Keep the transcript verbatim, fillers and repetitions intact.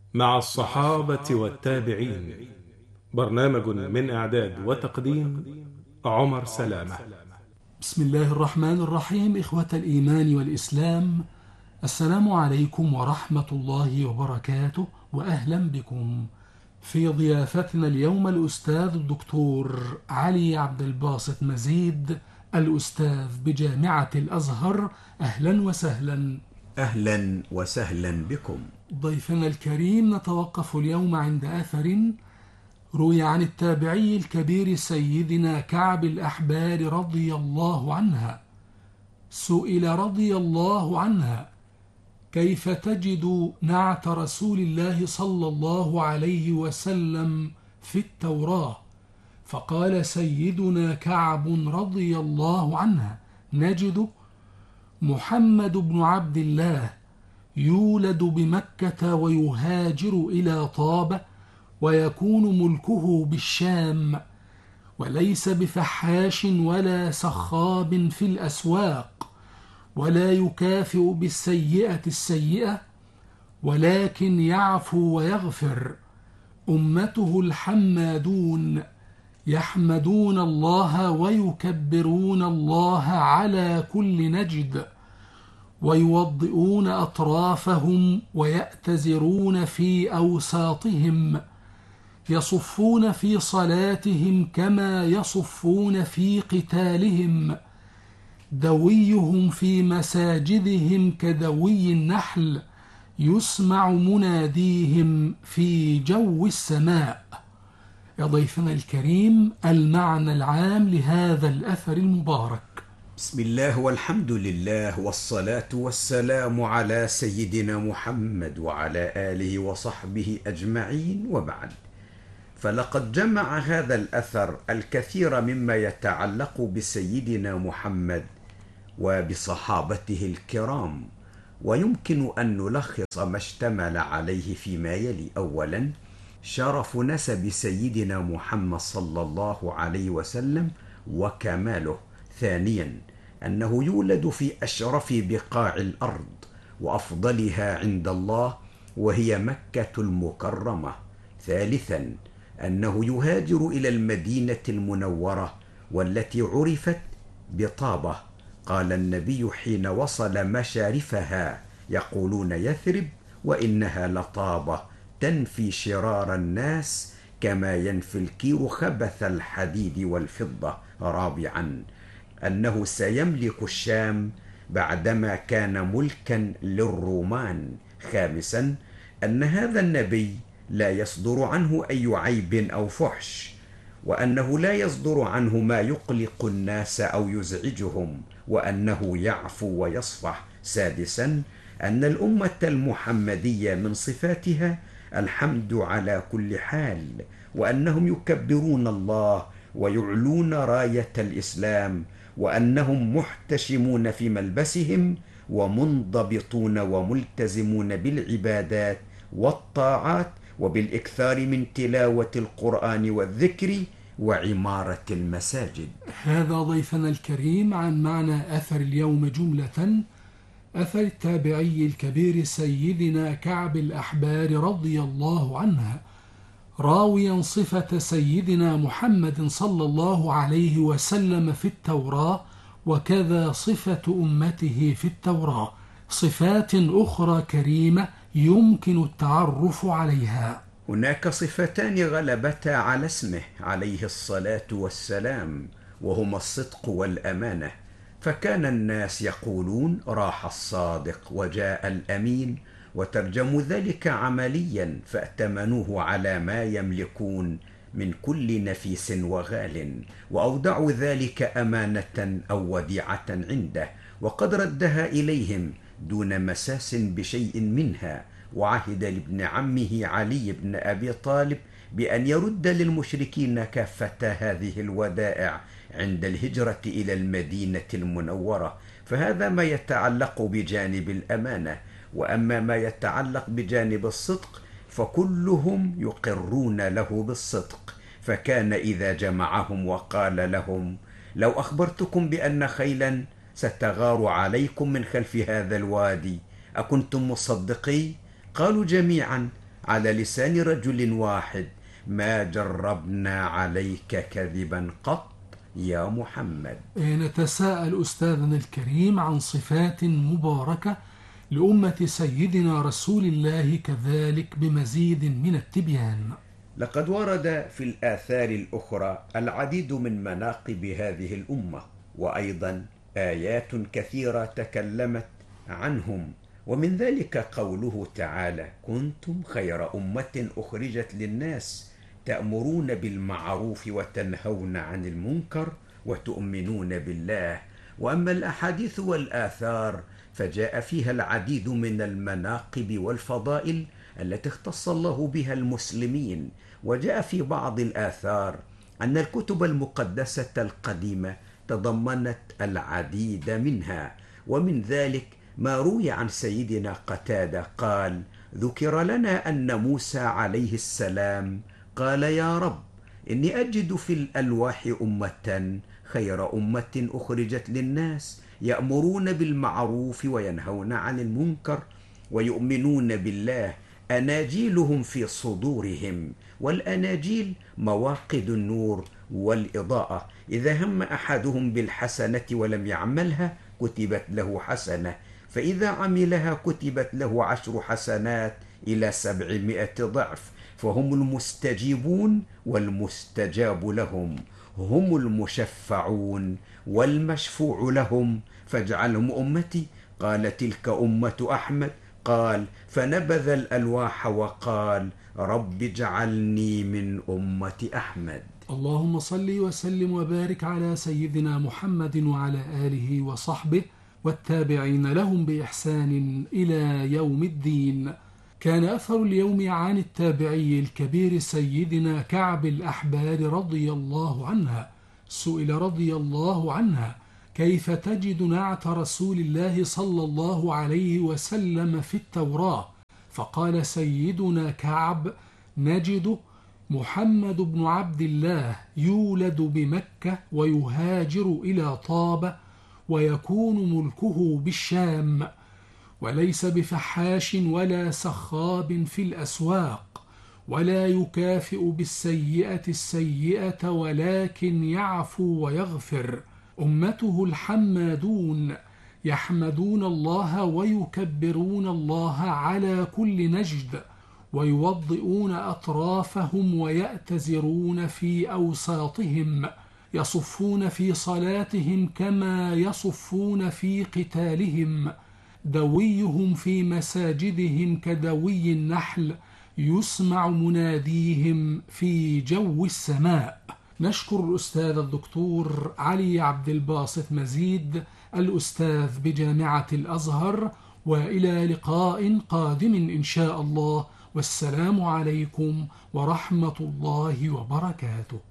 مع الصحابة والتابعين. برنامج من إعداد وتقديم عمر سلامة. بسم الله الرحمن الرحيم. إخوة الإيمان والإسلام، السلام عليكم ورحمة الله وبركاته، وأهلا بكم في ضيافتنا اليوم الأستاذ الدكتور علي عبد الباسط مزيد، الأستاذ بجامعة الأزهر. أهلا وسهلا. أهلا وسهلا بكم. ضيفنا الكريم، نتوقف اليوم عند أثر روي عن التابعي الكبير سيدنا كعب الأحبار رضي الله عنها. سئل رضي الله عنها: كيف تجد نعت رسول الله صلى الله عليه وسلم في التوراة؟ فقال سيدنا كعب رضي الله عنها: نجد محمد بن عبد الله يولد بمكة ويهاجر إلى طابة ويكون ملكه بالشام، وليس بفحاش ولا سخاب في الأسواق، ولا يكافئ بالسيئة السيئة، ولكن يعفو ويغفر. أمته الحمادون يحمدون الله ويكبرون الله على كل نجد، ويوضئون أطرافهم ويأتزرون في أوساطهم، يصفون في صلاتهم كما يصفون في قتالهم، دويهم في مساجدهم كدوي النحل، يسمع مناديهم في جو السماء. يا ضيفنا الكريم، المعنى العام لهذا الأثر المبارك. بسم الله والحمد لله والصلاة والسلام على سيدنا محمد وعلى آله وصحبه أجمعين، وبعد، فلقد جمع هذا الأثر الكثير مما يتعلق بسيدنا محمد وبصحابته الكرام، ويمكن أن نلخص ما اشتمل عليه فيما يلي. أولا، شرف نسب سيدنا محمد صلى الله عليه وسلم وكماله. ثانيا، أنه يولد في أشرف بقاع الأرض وأفضلها عند الله، وهي مكة المكرمة. ثالثا، أنه يهاجر إلى المدينة المنورة والتي عرفت بطابة. قال النبي حين وصل مشارفها: يقولون يثرب وإنها لطابة تنفي شرار الناس كما ينفي الكير خبث الحديد والفضة. رابعا، أنه سيملك الشام بعدما كان ملكا للرومان. خامسا، أن هذا النبي لا يصدر عنه أي عيب أو فحش، وأنه لا يصدر عنه ما يقلق الناس أو يزعجهم، وأنه يعفو ويصفح. سادسا، أن الأمة المحمدية من صفاتها الحمد على كل حال، وأنهم يكبرون الله ويعلون راية الإسلام، وأنهم محتشمون في ملبسهم ومنضبطون وملتزمون بالعبادات والطاعات، وبالإكثار من تلاوة القرآن والذكر وعمارة المساجد. هذا ضيفنا الكريم عن معنى أثر اليوم جملة. أثر التابعي الكبير سيدنا كعب الأحبار رضي الله عنها، راويا صفة سيدنا محمد صلى الله عليه وسلم في التوراة، وكذا صفة أمته في التوراة، صفات أخرى كريمة يمكن التعرف عليها. هناك صفتان غلبتا على اسمه عليه الصلاة والسلام، وهما الصدق والأمانة. فكان الناس يقولون: راح الصادق وجاء الأمين، وترجموا ذلك عمليا، فأتمنوه على ما يملكون من كل نفيس وغال، وأودعوا ذلك أمانة أو وديعة عنده، وقد ردها إليهم دون مساس بشيء منها، وعهد لابن عمه علي بن أبي طالب بأن يرد للمشركين كافة هذه الودائع عند الهجرة إلى المدينة المنورة. فهذا ما يتعلق بجانب الأمانة. وأما ما يتعلق بجانب الصدق فكلهم يقرون له بالصدق. فكان إذا جمعهم وقال لهم: لو أخبرتكم بأن خيلا ستغار عليكم من خلف هذا الوادي أكنتم مصدقي؟ قالوا جميعا: على لسان رجل واحد: ما جربنا عليك كذبا قط يا محمد. نتساءل أستاذنا الكريم عن صفات مباركة لأمة سيدنا رسول الله كذلك بمزيد من التبيان. لقد ورد في الآثار الأخرى العديد من مناقب هذه الأمة، وأيضا آيات كثيرة تكلمت عنهم، ومن ذلك قوله تعالى: كنتم خير أمة أخرجت للناس تأمرون بالمعروف وتنهون عن المنكر وتؤمنون بالله. وأما الأحاديث والآثار فجاء فيها العديد من المناقب والفضائل التي اختص الله بها المسلمين. وجاء في بعض الآثار أن الكتب المقدسة القديمة تضمنت العديد منها، ومن ذلك ما روي عن سيدنا قتادة قال: ذكر لنا أن موسى عليه السلام قال: يا رب، إني أجد في الألواح أمة خير أمة أخرجت للناس يأمرون بالمعروف وينهون عن المنكر ويؤمنون بالله، أناجيلهم في صدورهم، والأناجيل مواقد النور والإضاءة، إذا هم أحدهم بالحسنة ولم يعملها كتبت له حسنة، فإذا عملها كتبت له عشر حسنات إلى سبعمائة ضعف، فهم المستجيبون والمستجاب لهم، هم المشفعون والمشفوع لهم، فاجعلهم أمتي. قال: تلك أمة أحمد. قال: فنبذ الألواح وقال: رب اجعلني من أمة أحمد. اللهم صل وسلم وبارك على سيدنا محمد وعلى آله وصحبه والتابعين لهم بإحسان إلى يوم الدين. كان أثر اليوم عن التابعي الكبير سيدنا كعب الأحبار رضي الله عنها. سئل رضي الله عنها: كيف تجد نعت رسول الله صلى الله عليه وسلم في التوراة؟ فقال سيدنا كعب: نجد محمد بن عبد الله يولد بمكة ويهاجر إلى طابة ويكون ملكه بالشام، وليس بفحاش ولا سخاب في الأسواق، ولا يكافئ بالسيئة السيئة ولكن يعفو ويغفر. أمته الحمادون يحمدون الله ويكبرون الله على كل نجد، ويوضئون أطرافهم ويأتزرون في أوساطهم، يصفون في صلاتهم كما يصفون في قتالهم، دويهم في مساجدهم كدوي النحل، يسمع مناديهم في جو السماء. نشكر الأستاذ الدكتور علي عبد الباسط مزيد الأستاذ بجامعة الأزهر، وإلى لقاء قادم إن شاء الله، والسلام عليكم ورحمة الله وبركاته.